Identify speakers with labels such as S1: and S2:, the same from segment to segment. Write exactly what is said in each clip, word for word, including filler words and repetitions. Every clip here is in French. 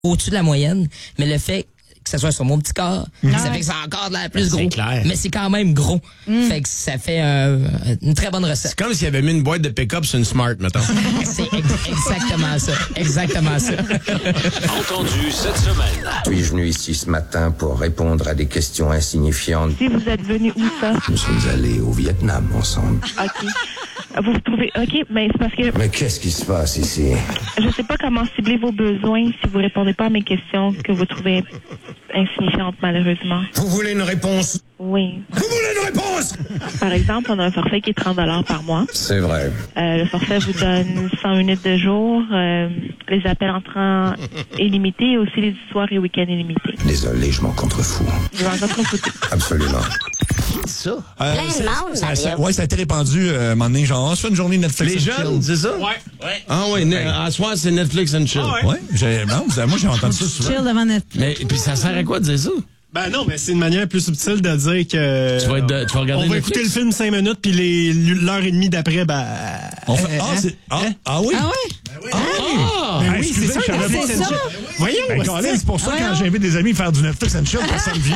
S1: au-dessus de la moyenne, mais le fait que ça soit sur mon petit corps, mmh. ça fait que c'est encore de l'air plus gros.
S2: C'est clair.
S1: Mais c'est quand même gros. Mmh. Fait que ça fait euh, une très bonne recette.
S2: C'est comme s'il avait mis une boîte de pick-up sur une Smart, mettons.
S1: C'est ex- exactement ça. Exactement ça.
S3: Entendu cette semaine.
S4: Je suis venu ici ce matin pour répondre à des questions insignifiantes.
S5: Si vous êtes venu où ça?
S4: Nous sommes allés au Vietnam ensemble.
S5: OK. Vous vous trouvez... OK, mais c'est parce que...
S4: Mais qu'est-ce qui se passe ici?
S5: Je sais pas comment cibler vos besoins si vous répondez pas à mes questions que vous trouvez insignifiantes, malheureusement.
S4: Vous voulez une réponse?
S5: Oui.
S4: Vous voulez une réponse?
S5: Par exemple, on a un forfait qui est trente dollars par mois.
S4: C'est vrai.
S5: Euh, le forfait vous donne cent minutes de jour, euh, les appels entrants illimités et aussi les soirs et week-ends illimités.
S4: Désolé, je m'en contrefous.
S5: Je m'en contrefous.
S4: Absolument.
S2: Ça.
S6: Euh,
S7: Plein de
S6: ça,
S7: monde,
S6: ça, ça,
S7: Mario.
S6: ouais, ça a été répandu euh, un moment donné, genre, on se fait une journée Netflix.
S2: Les jeunes, c'est ça?
S8: Ouais. ouais.
S2: Ah oui, ne- à soir, c'est Netflix and chill.
S8: Ah ouais.
S6: Ouais, j'ai, non, vous- moi j'ai entendu ça souvent.
S9: Chill devant Netflix.
S2: Mais puis ça sert à quoi de dire ça?
S8: Ben non, mais c'est une manière plus subtile de dire que...
S2: Tu vas être de- tu vas regarder
S8: On va
S2: Netflix?
S8: écouter le film cinq minutes, puis les, l'heure et demie d'après, ben...
S6: On fait, ah,
S8: hein?
S6: c'est, ah, ah oui?
S9: Ah ouais?
S2: Ah!
S8: Ben
S6: Hey,
S8: oui, c'est
S6: excusez,
S8: ça,
S6: je savais
S8: Netflix
S6: pas.
S8: and
S9: C'est
S8: chill.
S9: ça.
S8: Voyons,
S6: Ben,
S8: hostie.
S6: Colin, c'est pour ça que quand
S9: Voyons.
S6: j'invite des amis à faire du Netflix and chill, personne vient.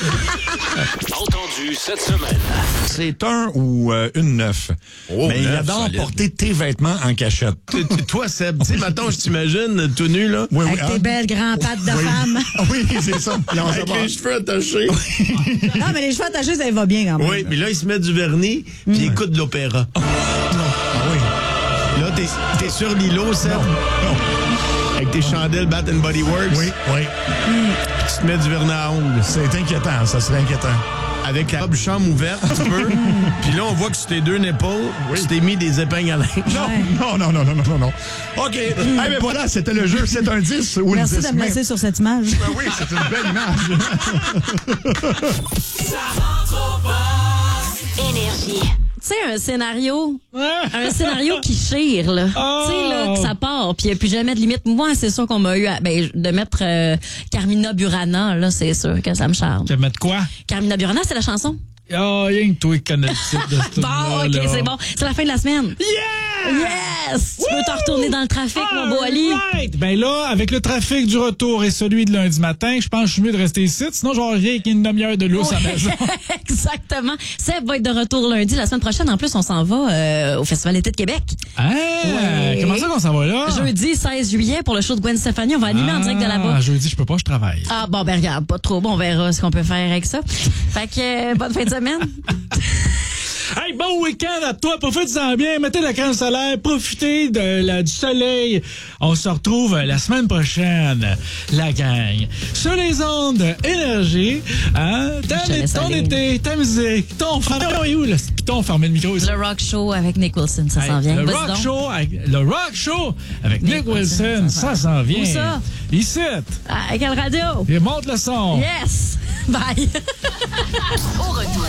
S3: Entendu cette semaine.
S6: C'est un ou euh, une neuf.
S2: Oh,
S6: mais il
S2: neuf,
S6: adore
S2: solide.
S6: porter tes vêtements en cachette.
S2: T- t- Toi, Seb, tu sais, mettons, je t'imagine tout nu, là.
S6: Oui,
S9: Avec
S6: oui,
S9: tes
S6: hein?
S9: belles grandes pattes de
S6: Oui.
S9: femme.
S6: Oui, c'est ça. Ils ont
S2: Avec
S6: ça
S2: les cheveux attachés.
S9: Non, mais les cheveux attachés, ça va bien quand même.
S2: Oui, mais là, il se met du vernis, puis il écoute de l'opéra.
S6: Ah oui.
S2: Là, t'es, t'es sur l'îlot, Seb. Avec tes chandelles Bath and Body Works.
S6: Oui, oui.
S2: Puis tu te mets du vernis à ongles.
S6: C'est inquiétant, ça serait inquiétant.
S2: Avec la robe chambre ouverte, un petit peu. Puis là, on voit que sur tes deux épaules, tu t'es mis des épingles à linge.
S6: Non, non, non, non, non, non, non. OK. Eh bien voilà, c'était le jeu. C'est un dix ou une
S9: Merci
S6: dix.
S9: de me
S6: mais-
S9: laisser sur cette image.
S6: Ben oui, c'est une belle image.
S7: Énergie. Tu sais, un scénario, un scénario qui chire, là.
S8: Oh.
S7: Tu sais, là, que ça part, puis il n'y a plus jamais de limite. Moi, c'est sûr qu'on m'a eu, à, ben, de mettre euh, Carmina Burana, là, c'est sûr que ça me charme.
S8: Tu vas mettre quoi?
S7: Carmina Burana, c'est la chanson?
S8: Ah, rien que toi qui connais le titre de ce
S7: Bon, OK, c'est bon. C'est la fin de la semaine.
S8: Yeah!
S7: Yes! Tu peux te retourner dans le trafic, mon beau Ali.
S8: Right. Ben là, avec le trafic du retour et celui de lundi matin, je pense que je suis mieux de rester ici. Sinon, j'aurais rien qu'une demi-heure de lousse à la maison.
S7: Exactement. Seb va être de retour lundi. La semaine prochaine, en plus, on s'en va euh, au Festival d'été de Québec.
S8: Ah,
S7: Ouais.
S8: comment ça qu'on s'en va là?
S7: Jeudi seize juillet pour le show de Gwen Stefani. On va animer en direct de là-bas.
S8: Ah, jeudi, je peux pas, je travaille.
S7: Ah bon, ben regarde, pas trop. Bon, on verra ce qu'on peut faire avec ça. Fait que, euh, bonne fin de semaine.
S8: Hey, bon week-end à toi, profitez-en bien, mettez la crème solaire, profitez de la, du soleil. On se retrouve la semaine prochaine, la gang. Sur les ondes Énergie, hein, ta-
S7: Je te laisse
S8: ton
S7: aller.
S8: été, ta musique, ton fermé où, là? Ton fermé le micro ici.
S7: Le Rock Show avec Nick Wilson, ça s'en
S8: Hey,
S7: vient.
S8: Le
S7: Vas-y
S8: rock,
S7: donc.
S8: show avec, le rock Show avec Nick,
S7: Nick
S8: Wilson,
S7: Wilson,
S8: ça s'en vient.
S7: Où ça?
S8: Ici.
S7: Ah, à quelle radio?
S8: Et monte le son.
S7: Yes! Bye!
S3: Au retour.